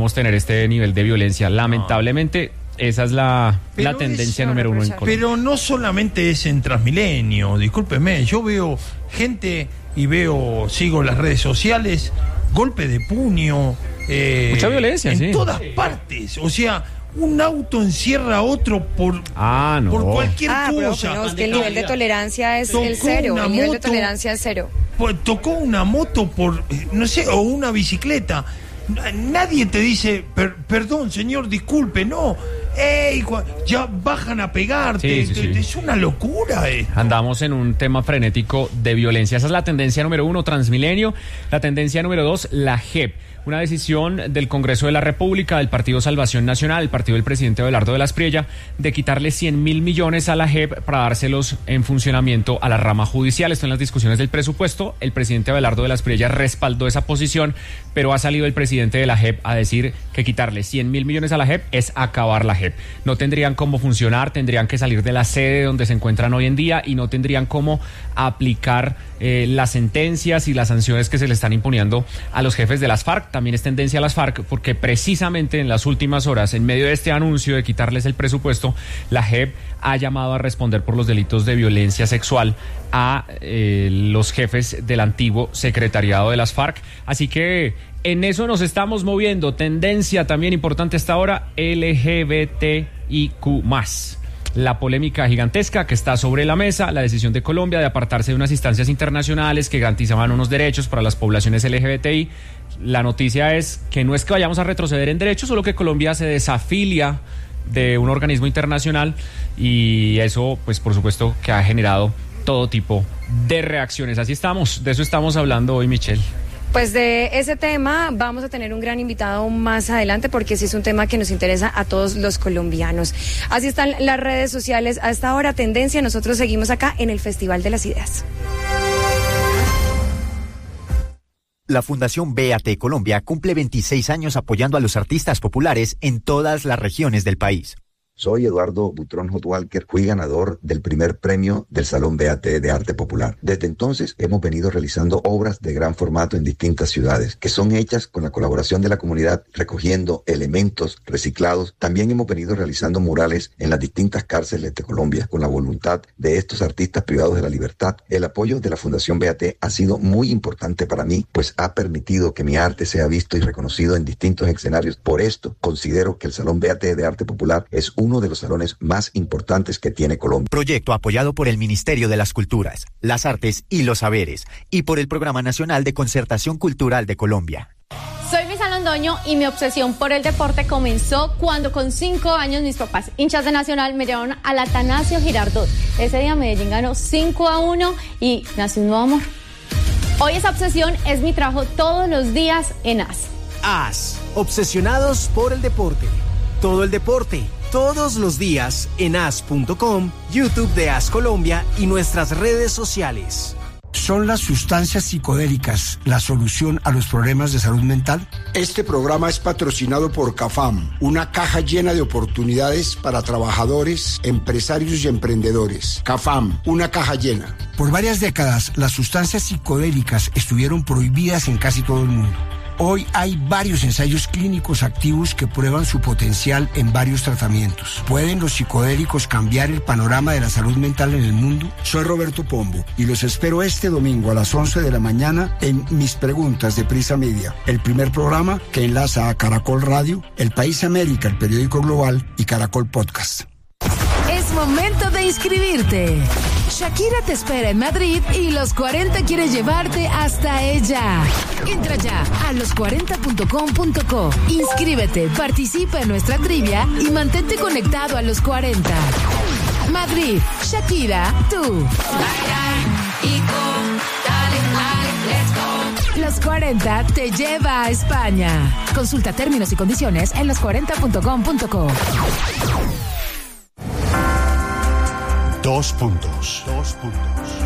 podemos tener este nivel de violencia. Lamentablemente, esa es la tendencia número uno en Colombia. Pero no solamente es en Transmilenio, discúlpeme, yo veo gente y sigo las redes sociales, golpe de puño, mucha violencia, en sí, todas partes, o sea, un auto encierra a otro por cualquier cosa. Pero es que el nivel de tolerancia es el cero, el nivel de tolerancia es cero. Pues tocó una moto no sé, o una bicicleta. Nadie te dice, perdón, señor, disculpe, no. Ya bajan a pegarte. Sí. Es una locura. Andamos en un tema frenético de violencia. Esa es la tendencia número uno, Transmilenio. La tendencia número dos, la JEP. Una decisión del Congreso de la República, del Partido Salvación Nacional, el partido del presidente Abelardo de la Espriella, de quitarle 100.000 millones a la JEP para dárselos en funcionamiento a la rama judicial. Esto en las discusiones del presupuesto. El presidente Abelardo de la Espriella respaldó esa posición, pero ha salido el presidente de la JEP a decir que quitarle 100.000 millones a la JEP es acabar la JEP. No tendrían cómo funcionar, tendrían que salir de la sede donde se encuentran hoy en día y no tendrían cómo aplicar las sentencias y las sanciones que se le están imponiendo a los jefes de las FARC. También es tendencia a las FARC porque precisamente en las últimas horas, en medio de este anuncio de quitarles el presupuesto, la JEP ha llamado a responder por los delitos de violencia sexual a los jefes del antiguo secretariado de las FARC. Así que en eso nos estamos moviendo. Tendencia también importante hasta ahora, LGBTIQ+. La polémica gigantesca que está sobre la mesa, la decisión de Colombia de apartarse de unas instancias internacionales que garantizaban unos derechos para las poblaciones LGBTI. La noticia es que no es que vayamos a retroceder en derechos, solo que Colombia se desafilia de un organismo internacional y eso, pues por supuesto, que ha generado todo tipo de reacciones. Así estamos, de eso estamos hablando hoy, Michelle. Pues de ese tema vamos a tener un gran invitado más adelante porque sí es un tema que nos interesa a todos los colombianos. Así están las redes sociales a esta hora, tendencia. Nosotros seguimos acá en el Festival de las Ideas. La Fundación BAT Colombia cumple 26 años apoyando a los artistas populares en todas las regiones del país. Soy Eduardo Butrón Hotwalker, fui ganador del primer premio del Salón BAT de Arte Popular. Desde entonces hemos venido realizando obras de gran formato en distintas ciudades, que son hechas con la colaboración de la comunidad, recogiendo elementos reciclados. También hemos venido realizando murales en las distintas cárceles de Colombia, con la voluntad de estos artistas privados de la libertad. El apoyo de la Fundación BAT ha sido muy importante para mí, pues ha permitido que mi arte sea visto y reconocido en distintos escenarios. Por esto, considero que el Salón BAT de Arte Popular es uno de los salones más importantes que tiene Colombia. Proyecto apoyado por el Ministerio de las Culturas, las Artes y los Saberes y por el Programa Nacional de Concertación Cultural de Colombia. Soy Luisa Londoño y mi obsesión por el deporte comenzó cuando con 5 años mis papás, hinchas de Nacional, me llevaron al Atanasio Girardot. Ese día Medellín ganó 5-1 y nació un nuevo amor. Hoy esa obsesión es mi trabajo todos los días en AS. AS, obsesionados por el deporte. Todo el deporte, todos los días en as.com, YouTube de AS Colombia y nuestras redes sociales. ¿Son las sustancias psicodélicas la solución a los problemas de salud mental? Este programa es patrocinado por CAFAM, una caja llena de oportunidades para trabajadores, empresarios y emprendedores. CAFAM, una caja llena. Por varias décadas, las sustancias psicodélicas estuvieron prohibidas en casi todo el mundo. Hoy hay varios ensayos clínicos activos que prueban su potencial en varios tratamientos. ¿Pueden los psicodélicos cambiar el panorama de la salud mental en el mundo? Soy Roberto Pombo y los espero este domingo a las 11 de la mañana en Mis Preguntas de Prisa Media, el primer programa que enlaza a Caracol Radio, El País América, el periódico global y Caracol Podcast. Es momento de inscribirte. Shakira te espera en Madrid y Los 40 quiere llevarte hasta ella. Entra ya a los40.com.co. Inscríbete, participa en nuestra trivia y mantente conectado a Los 40. Madrid, Shakira, tú. Los 40 te lleva a España. Consulta términos y condiciones en los40.com.co. 2 puntos.